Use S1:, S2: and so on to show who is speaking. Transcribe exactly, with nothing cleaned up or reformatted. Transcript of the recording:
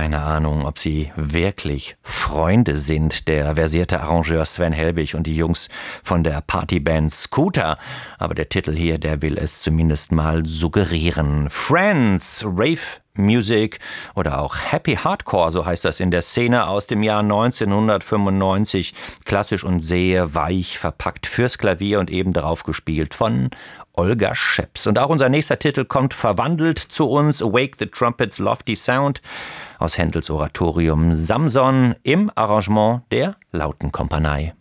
S1: keine Ahnung, ob sie wirklich Freunde sind, der versierte Arrangeur Sven Helbig und die Jungs von der Partyband Scooter. Aber der Titel hier, der will es zumindest mal suggerieren. Friends, Rave Music oder auch Happy Hardcore, so heißt das in der Szene, aus dem Jahr neunzehnhundertfünfundneunzig. Klassisch und sehr weich verpackt fürs Klavier und eben darauf gespielt von Olga Scheps. Und auch unser nächster Titel kommt verwandelt zu uns, Awake the Trumpets Lofty Sound, aus Händels Oratorium Samson im Arrangement der Lautenkompanie.